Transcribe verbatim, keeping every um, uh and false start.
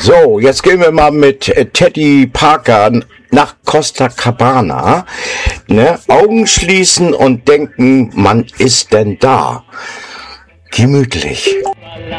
So, jetzt gehen wir mal mit äh, Teddy Parker nach Costa Cabana. Ne? Augen schließen und denken, man ist denn da. Gemütlich.